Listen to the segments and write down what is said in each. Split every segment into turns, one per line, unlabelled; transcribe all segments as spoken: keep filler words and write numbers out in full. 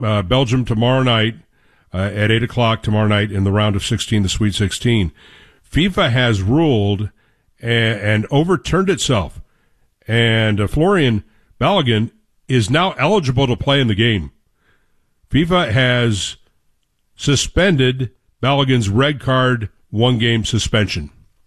uh, Belgium tomorrow night uh, at eight o'clock tomorrow night in the round of sixteen, the Sweet sixteen. FIFA has ruled and, and overturned itself, and uh, Florian Balogun is now eligible to play in the game. FIFA has suspended Balogun's red card one-game suspension.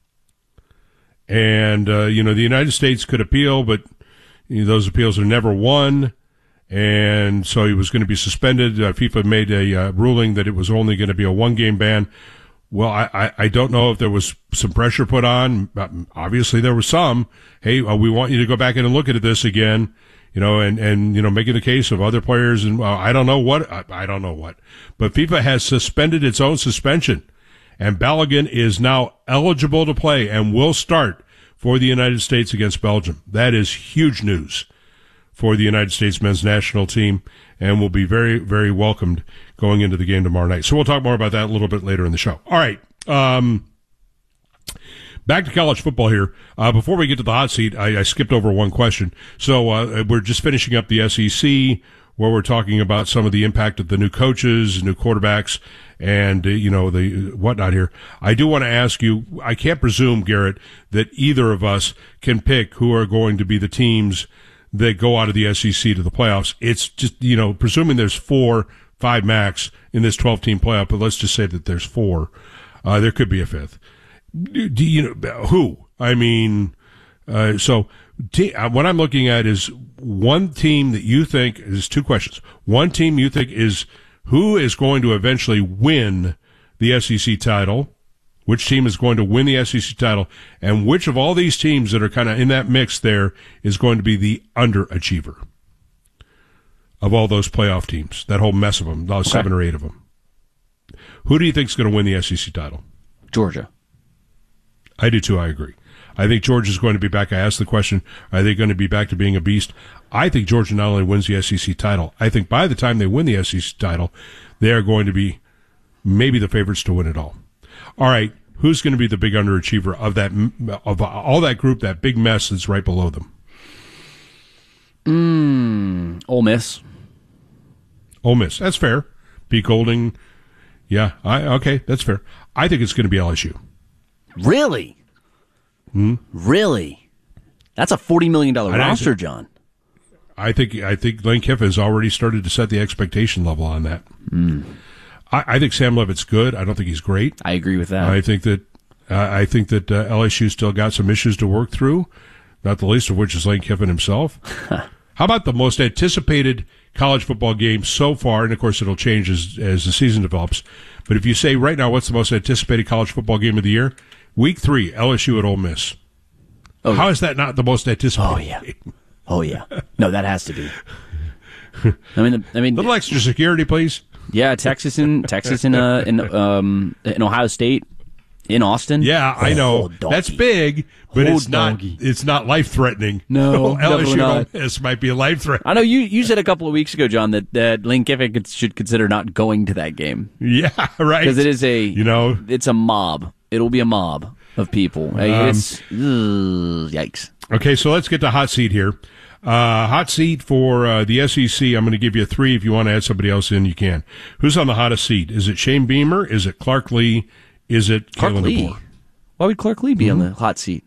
And, uh, you know, the United States could appeal, but you know, those appeals are never won. And so he was going to be suspended. Uh, FIFA made a uh, ruling that it was only going to be a one-game ban. Well, I, I, I don't know if there was some pressure put on. Obviously, there was some. Hey, uh, we want you to go back in and look at this again, you know, and, and you know, making the case of other players. And uh, I don't know what. I, I don't know what. But FIFA has suspended its own suspension. And Balogun is now eligible to play and will start for the United States against Belgium. That is huge news for the United States men's national team, and will be very, very welcomed going into the game tomorrow night. So we'll talk more about that a little bit later in the show. All right. Um, back to college football here. Uh, before we get to the hot seat, I, I skipped over one question. So uh, we're just finishing up the S E C, where we're talking about some of the impact of the new coaches, new quarterbacks, and, uh, you know, the whatnot here. I do want to ask you, I can't presume, Garrett, that either of us can pick who are going to be the teams that go out of the S E C to the playoffs. It's just, you know, presuming there's four, five max in this twelve-team playoff, but let's just say that there's four. Uh, there could be a fifth. Do, do you know who? I mean, uh, so t- what I'm looking at is one team that you think is two questions. One team you think is who is going to eventually win the S E C title? Which team is going to win the S E C title, and which of all these teams that are kind of in that mix there is going to be the underachiever of all those playoff teams, that whole mess of them, those okay. seven or eight of them? Who do you think is going to win the S E C title?
Georgia.
I do too, I agree. I think Georgia is going to be back. I asked the question, are they going to be back to being a beast? I think Georgia not only wins the S E C title, I think by the time they win the S E C title, they are going to be maybe the favorites to win it all. All right, who's going to be the big underachiever of that, of all that group, that big mess that's right below them?
Mm, Ole Miss.
Ole Miss, that's fair. Pete Golding, yeah, I, okay, that's fair. I think it's going to be L S U.
Really?
Hmm?
Really? That's a forty million dollars roster,
think,
John.
I think I think Lane Kiffin has already started to set the expectation level on that.
Mm.
I, I think Sam Leavitt's good. I don't think he's great.
I agree with that.
I think that uh, I think that uh, L S U still got some issues to work through, not the least of which is Lane Kiffin himself. How about the most anticipated college football game so far? And, of course, it'll change as, as the season develops. But if you say right now what's the most anticipated college football game of the year, week three, L S U at Ole Miss.
Oh,
How is that not the most anticipated
oh, yeah.
game?
Oh, yeah. No, that has to be. I mean, I mean,
little extra security, please.
Yeah, Texas and Texas and uh, in um in Ohio State, in Austin.
Yeah, I know
oh,
that's big, but
oh,
it's not.
doggy.
It's not life threatening.
No,
L S U
not.
This might be a life threat.
I know you. You said a couple of weeks ago, John, that that Lane Kiffin should consider not going to that game.
Yeah, right.
Because it is a
you know
it's a mob. It'll be a mob of people. Um, it's ugh, yikes.
Okay, so let's get to hot seat here. Uh, hot seat for uh, the S E C. I'm going to give you three. If you want to add somebody else in, you can. Who's on the hottest seat? Is it Shane Beamer? Is it Clark Lee? Is it
Clark
Kalen
Lee?
DeBoer?
Why would Clark Lee be
mm-hmm.
on the hot seat?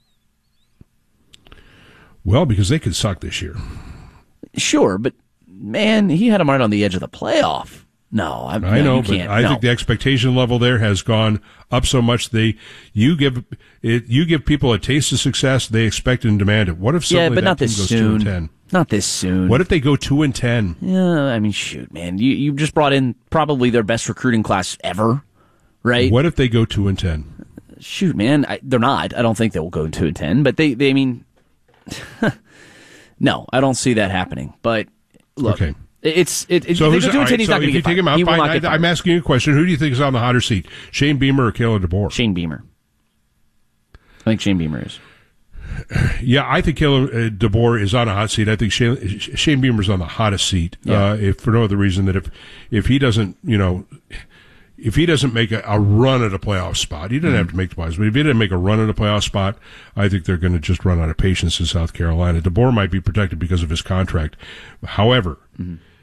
Well, because they could suck this year.
Sure, but man, he had him right on the edge of the playoff. No, I,
I
no,
know,
you
but
can't.
I
no.
think the expectation level there has gone up so much. They, you give it, you give people a taste of success, they expect and demand it. What if suddenly
yeah, but
that
not
team
this
goes
soon.
two and ten?
Not this soon.
What if they go two and ten?
Yeah, I mean, shoot, man, you you just brought in probably their best recruiting class ever, right?
What if they go two and ten?
Shoot, man, I, they're not. I don't think they will go two and ten, but they, they, I mean, no, I don't see that happening. But look. Okay. It's it. it
so
they
who's,
go two and ten,
right,
he's
so
not going to
if you
get
take him out,
he will
fine.
not get
I, I'm asking you a question. Who do you think is on the hotter seat? Shane Beamer or Kalen DeBoer?
Shane Beamer. I think Shane Beamer is.
Yeah, I think Kalen uh, DeBoer is on a hot seat. I think Shane, Shane Beamer's on the hottest seat.
Yeah.
Uh, if for no other reason that if if he doesn't, you know, if he doesn't make a, a run at a playoff spot, he doesn't mm-hmm. have to make the playoffs. But if he didn't make a run at a playoff spot, I think they're going to just run out of patience in South Carolina. DeBoer might be protected because of his contract. However. Mm-hmm.